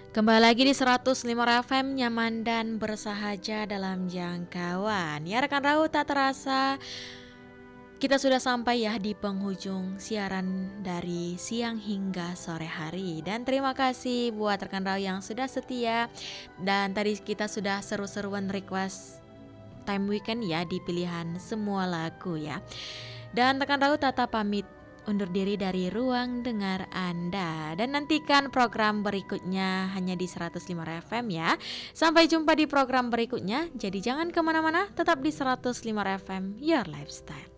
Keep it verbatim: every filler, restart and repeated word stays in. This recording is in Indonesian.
Kembali lagi di seratus lima F M, nyaman dan bersahaja dalam jangkauan. Ya rekan Raut, tak terasa kita sudah sampai ya di penghujung siaran dari siang hingga sore hari. Dan terima kasih buat rekan Raut yang sudah setia. Dan tadi kita sudah seru-seruan request time weekend ya di pilihan semua lagu ya. Dan rekan Raut tetap pamit undur diri dari ruang dengar Anda. Dan nantikan program berikutnya hanya di seratus lima F M ya. Sampai jumpa di program berikutnya. Jadi jangan kemana-mana, tetap di seratus lima F M, Your Lifestyle.